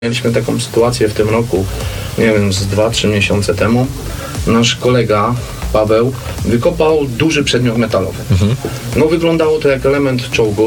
Mieliśmy taką sytuację w tym roku, nie wiem, z 2-3 miesiące temu. Nasz kolega Paweł wykopał duży przedmiot metalowy. No wyglądało to jak element czołgu.